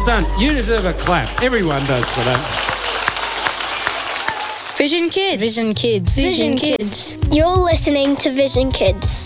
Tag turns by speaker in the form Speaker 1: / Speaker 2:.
Speaker 1: done. You deserve a clap. Everyone does for that.
Speaker 2: Vision Kids.
Speaker 3: Vision Kids.
Speaker 4: Vision Kids. You're listening to Vision Kids.